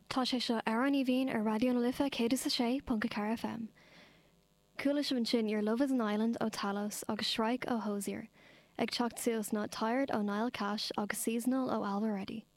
Tá sé seo ar an bhíon ar radio na lifa cé sa sé Pca Car FM. Coolla sin sin ar Love is an Island ó Talos agus Shrike ó Hosier, ag teacht suas ná Tired ó Niall Cash agus Seasonal ó Alva Ready.